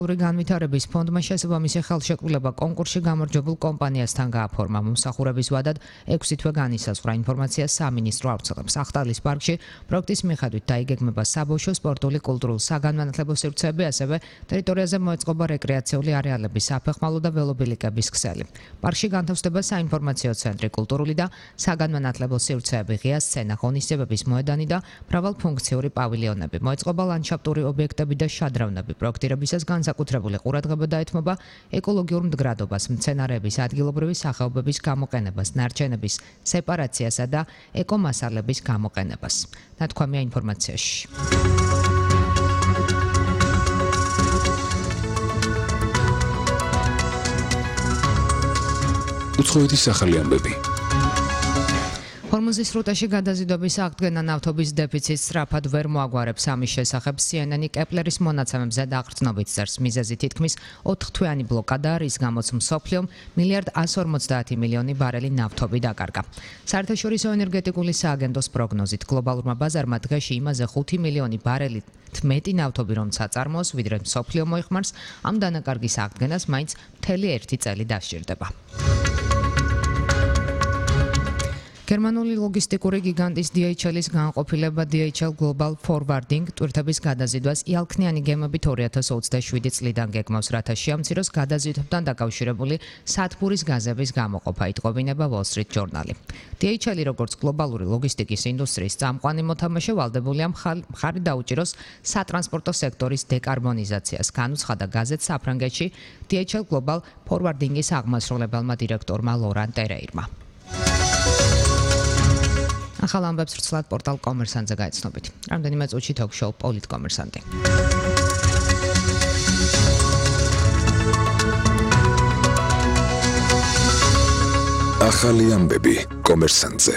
განვითარების ფონდმა შესაბამისი ხელშეკრულება კონკურსში გამარჯვებულ კომპანიასთან გააფორმა. მომსახურების ვადად 6 თვე განისაზღვრა. ინფორმაციას სამინისტრო ავრცელებს. ახტალის პარკში პროექტის მიხედვით დაიგეგმება საბავშვო, სპორტული, კულტურულ-საგანმანათლებლო სივრცეები, ასევე ტერიტორიაზე მოეწყობა რეკრეაციული არეალების, საფეხმავლო და ველობილიკების ქსელი. პარკში განთავსდება საინფორმაციო ცენტრი, კულტურული და საგანმანათლებლო სივრცეები, ღია სცენა, ღონისძიებების მოედანი და მრავალფუნქციური პავილიონები. მოეწყობა ლანდშაფტური ობიექტები და შადრევნები. პროექტირებისას განსაკუთრებული ყურადღება დაეთმობა ეკოლოგიურ მდგრადობას, მცენარეების, ადგილობრივი სახეობების გამოყენებას, ნარჩენების სეპარაციასა და ეკომასალების გამოყენებას. ნათქვამია ინფორმაციაში. უცხოეთის ახალი ამბები. ჰორმუზის სრუტეში გადაზიდვების აღდგენა ნავთობის დეფიციტს სწრაფად ვერ მოაგვარებს. ამის შესახებ CNN კეპლერის მონაცემებზე დაყრდნობით წერს. მიზეზი თითქმის 4 თვიანი ბლოკადაა, რის გამოც მსოფლიომ 1,150 მილიონი ბარელი ნავთობი დაკარგა. საერთაშორისო ენერგეტიკული სააგენტოს პროგნოზით გლობალურმა ბაზარმა დღეში იმაზე 5 მილიონი ბარელით მეტი ნავთობი რომ საწარმოოს, ვიდრე მსოფლიო მოიხმარს, ამ დანაკარგის აღდგენას მაინც მთელი 1 წელი დასჭირდება. გერმანული ლოგისტიკური გიგანტის DHL-ის განყოფილება DHL Global Forwarding ტვირთების გადაზიდვას იალქნიანი გემებით 2027 წლიდან გეგმავს, რათა შეამციროს გადაზიდვებთან დაკავშირებული სათბურის გაზების გამოყოფა, იტყობინება Wall Street Journal-ი. DHL-ი როგორც გლობალური ლოგისტიკის ინდუსტრიის წამყვანი მოთამაშე ვალდებულია მხარი დაუჭიროს სატრანსპორტო სექტორის დეკარბონიზაციას, განუცხადა გაზეთ საფრანგეთში DHL Global Forwarding-ის აღმასრულებელმა დირექტორმა ლორან ტერეირმა. ახალ ამბებს ვრცლად პორტალ კომერსანტზე გაეცნობით. რამდენიმე წუთში თოქ-შოუ პოლიტკომერსანტი. ახალი ამბები კომერსანტზე.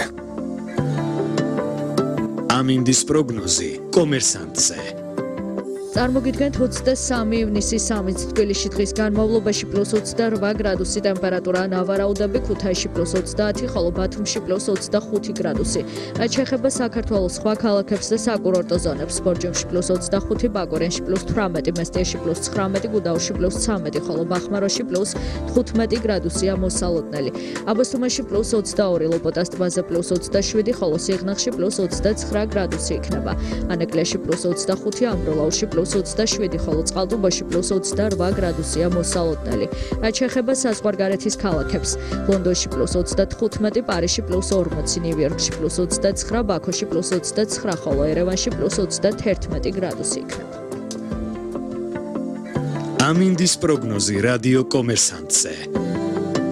ამინდის პროგნოზი კომერსანტზე. წარმოგიდგენთ 23 ივნისის 3 თბილისში დღის განმავლობაში +28 გრადუსი ტემპერატურაა, ნავარაუდები ქუთაისში +30, ხოლო ბათუმში +25 გრადუსი. რაც შეეხება საქართველოს სხვა ქალაქებს და საკურორტო ზონებს, ბორჯომში +25, ბაკურიანში +18, მესტიაში +19, გუდაუთში +13, ხოლო ბახმაროში +15 გრადუსია მოსალოდნელი. აბასთუმანში +22, ლოპოტას ტბაზე +27, ხოლო სიღნაღში +29 გრადუსი იქნება. ანეკლიაში +25, ამბროლაურში +27, ხოლო წყალტუბოში +28 გრადუსია მოსალოდნელი. რაც შეეხება საზღვარგარეთის ქალაქებს, ლონდონში +35, პარიზში +40, ნიუ-იორკში +29, ბაქოში +29, ხოლო ერევანში +31 გრადუსი იქნება. ამინდის პროგნოზი რადიო კომერსანტზე.